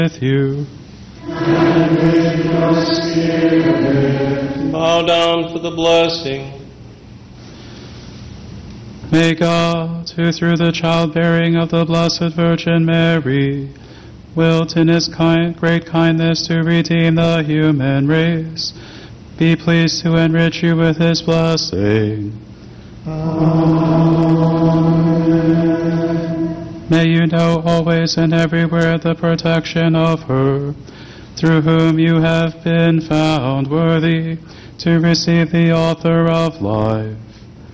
with you. And with your spirit. Bow down for the blessing. May God, who through the childbearing of the Blessed Virgin Mary, willed in his great kindness to redeem the human race, be pleased to enrich you with his blessing. Amen. May you know always and everywhere the protection of her, through whom you have been found worthy to receive the author of life.